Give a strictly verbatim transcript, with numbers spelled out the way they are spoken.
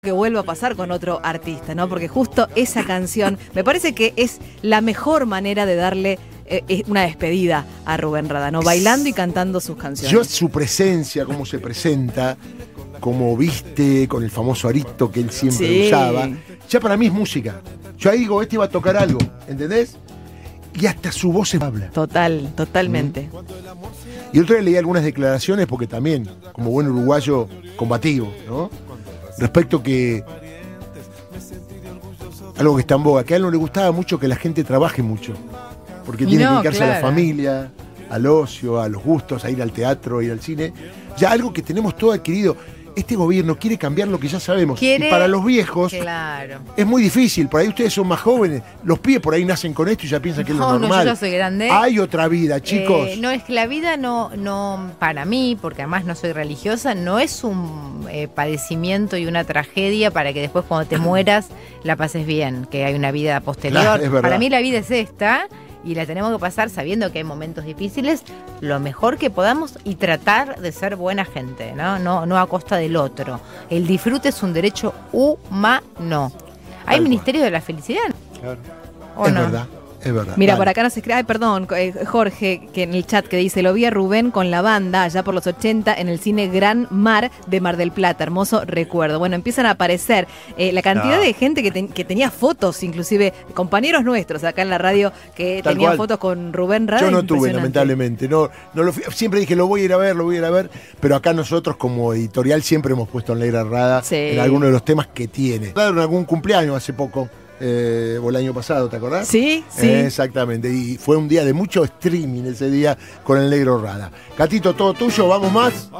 que vuelva a pasar con otro artista, ¿no? Porque justo esa canción me parece que es la mejor manera de darle eh, una despedida a Rubén Rada, ¿no? Bailando y cantando sus canciones. Yo, su presencia, cómo se presenta, cómo viste, con el famoso arito que él siempre Sí. usaba, ya para mí es música. Yo ahí digo, este va a tocar algo, ¿entendés? Y hasta su voz se habla. Total, totalmente. Y el otro día leí algunas declaraciones, porque también, como buen uruguayo combativo, ¿no? Respecto que algo que está en boga, que a él no le gustaba mucho que la gente trabaje mucho, porque Y tiene no, que dedicarse a la claro. familia, al ocio, a los gustos, a ir al teatro, a ir al cine. Ya algo que tenemos todo adquirido. Este gobierno quiere cambiar lo que ya sabemos. Quiere- Y para los viejos Claro. es muy difícil. Por ahí ustedes son más jóvenes. Los pibes por ahí nacen con esto y ya piensan que es No, lo no, normal. yo ya soy grande. Hay otra vida, chicos. Eh, no, es que la vida no, no, para mí, porque además no soy religiosa, no es un eh, padecimiento y una tragedia para que después cuando te mueras la pases bien, que hay una vida posterior. Claro, es verdad. Para mí la vida es esta y la tenemos que pasar sabiendo que hay momentos difíciles, lo mejor que podamos y tratar de ser buena gente, ¿no? No, no a costa del otro. El disfrute es un derecho humano. ¿Hay Tal Ministerio de la Felicidad? Claro. ¿O Es no? verdad, es verdad. Mira, Dale. por acá nos escribe, ay, perdón, eh, Jorge, que en el chat que dice, lo vi a Rubén con la banda allá por los ochenta en el cine Gran Mar de Mar del Plata, hermoso recuerdo. Bueno, empiezan a aparecer eh, la cantidad No. de gente que, ten- que tenía fotos, inclusive compañeros nuestros acá en la radio que Tal tenían cual. fotos con Rubén Rada. Yo no tuve, impresionante. lamentablemente. No, no lo fui- siempre dije, lo voy a ir a ver, lo voy a ir a ver. Pero acá nosotros, como editorial, siempre hemos puesto en Negra Rada Sí. en alguno de los temas que tiene. En algún cumpleaños hace poco, eh, o el año pasado, ¿te acordás? Sí, sí. Eh, exactamente. Y fue un día de mucho streaming ese día con el Negro Rada. Catito, todo tuyo, vamos más.